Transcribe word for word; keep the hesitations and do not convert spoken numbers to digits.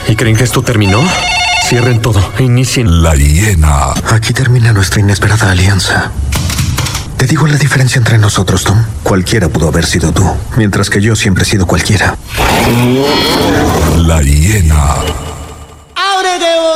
¿Y creen que esto terminó? Cierren todo e inicien. La hiena. Aquí termina nuestra inesperada alianza. Te digo la diferencia entre nosotros, Tom. Cualquiera pudo haber sido tú, mientras que yo siempre he sido cualquiera. La hiena.